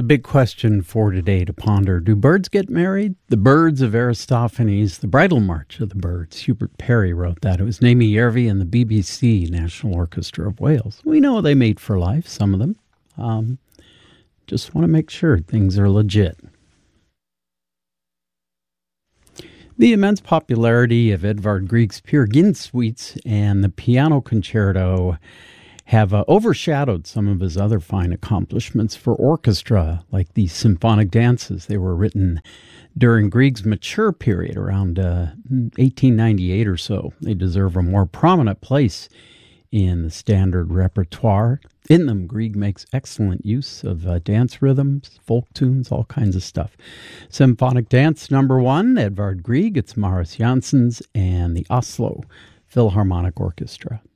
The big question for today to ponder: do birds get married? The Birds of Aristophanes, the Bridal March of the Birds. Hubert Parry wrote that. It was Naomi Järvi and the BBC National Orchestra of Wales. We know they mate for life, some of them. Just want to make sure things are legit. The immense popularity of Edvard Grieg's Peer Gynt suites and the piano concerto have overshadowed some of his other fine accomplishments for orchestra, like the symphonic dances. They were written during Grieg's mature period, around 1898 or so. They deserve a more prominent place in the standard repertoire. In them, Grieg makes excellent use of dance rhythms, folk tunes, all kinds of stuff. Symphonic Dance number 1, Edvard Grieg. It's Maurice Janssens and the Oslo Philharmonic Orchestra.